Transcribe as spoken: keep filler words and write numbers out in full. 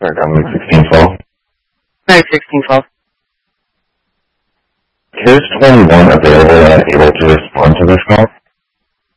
Sorry, government sixteen twelve. Hi, sixteen twelve. Is twenty-one available and able to respond to this call?